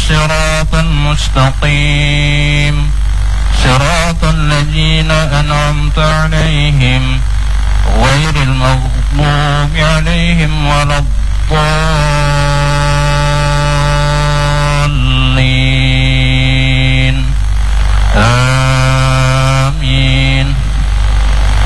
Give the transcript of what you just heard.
الصراط المستقيم صراط الذين أنعمت عليهم غير المغضوب عليهم ولا الضالين.